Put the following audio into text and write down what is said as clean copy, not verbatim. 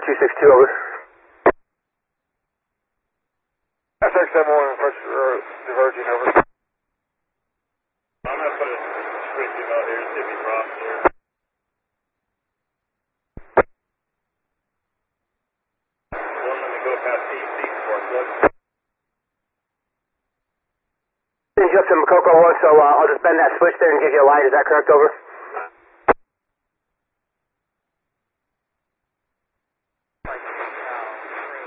262, over. SX71, diverging, over. I'm going to put a switch him out here, see if he drops here. Don't let me go past DC for good. Justin Makoko 1, so I'll just bend that switch there and give you a light. Is that correct, over?